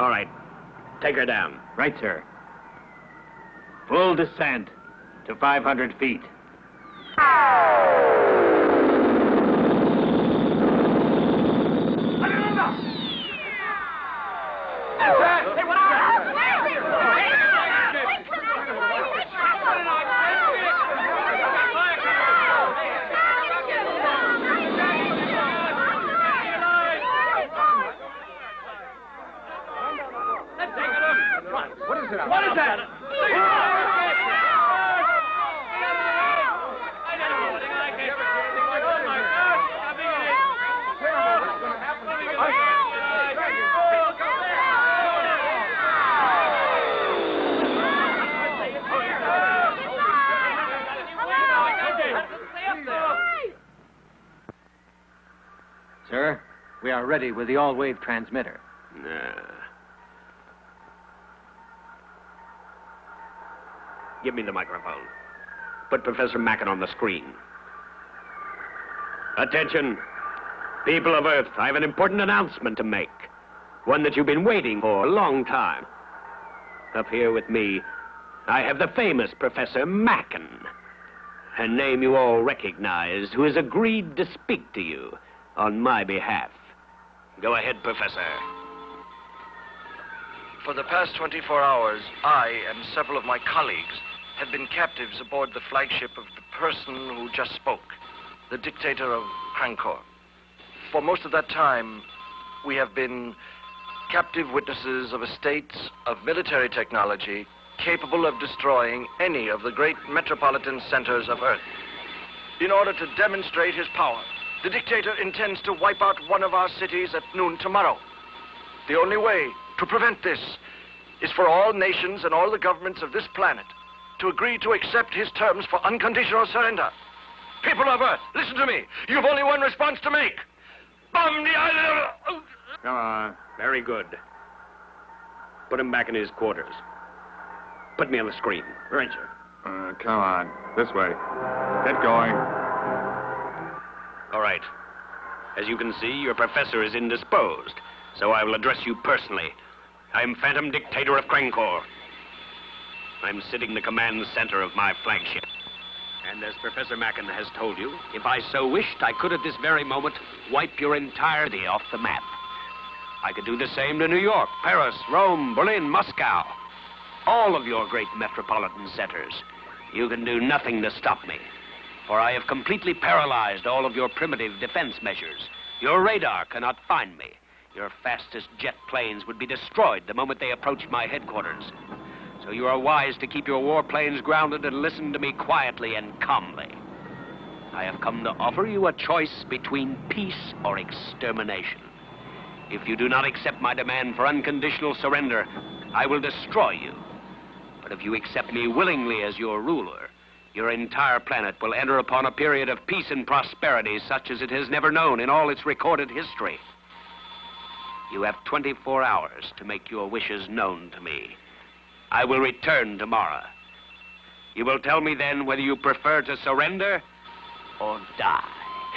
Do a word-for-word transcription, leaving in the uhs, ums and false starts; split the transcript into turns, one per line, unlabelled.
All right. Take her down.
Right, sir. Full descent to five hundred feet.
What is that?
Sir, we are ready with the all-wave transmitter.
Nah. Give me the microphone. Put Professor Macken on the screen. Attention. People of Earth, I have an important announcement to make. One that you've been waiting for a long time. Up here with me, I have the famous Professor Macken. A name you all recognize, who has agreed to speak to you on my behalf. Go ahead, Professor.
For the past twenty-four hours, I and several of my colleagues have been captives aboard the flagship of the person who just spoke, the dictator of Krankor. For most of that time, we have been captive witnesses of a state of military technology capable of destroying any of the great metropolitan centers of Earth. In order to demonstrate his power, the dictator intends to wipe out one of our cities at noon tomorrow. The only way to prevent this is for all nations and all the governments of this planet to agree to accept his terms for unconditional surrender. People of Earth, listen to me. You've only one response to make. Bomb the island!
Come on. Very good. Put him back in his quarters. Put me on the screen.
Right, sir.
Uh, come on. This way. Get going.
All right. As you can see, your professor is indisposed, so I will address you personally. I'm Phantom Dictator of Krankor. I'm sitting in the command center of my flagship. And as Professor Macken has told you, if I so wished, I could at this very moment wipe your entirety off the map. I could do the same to New York, Paris, Rome, Berlin, Moscow. All of your great metropolitan centers. You can do nothing to stop me, for I have completely paralyzed all of your primitive defense measures. Your radar cannot find me. Your fastest jet planes would be destroyed the moment they approached my headquarters. So you are wise to keep your warplanes grounded and listen to me quietly and calmly. I have come to offer you a choice between peace or extermination. If you do not accept my demand for unconditional surrender, I will destroy you. But if you accept me willingly as your ruler, your entire planet will enter upon a period of peace and prosperity such as it has never known in all its recorded history. You have twenty-four hours to make your wishes known to me. I will return tomorrow. You will tell me then whether you prefer to surrender or die.